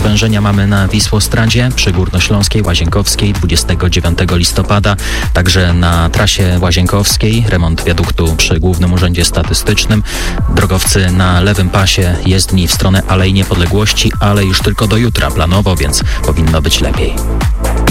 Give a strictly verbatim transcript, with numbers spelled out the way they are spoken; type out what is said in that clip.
zwężenia mamy na Wisłostradzie przy Górnośląskiej, Łazienkowskiej dwudziestego dziewiątego listopada. Także na trasie łazienkowskiej remont wiaduktu przy Głównym Urzędzie Statystycznym. Drogowcy na lewym pasie jezdni w stronę Alei Niepodległości, ale już tylko do jutra planowo, więc powinno być lepiej.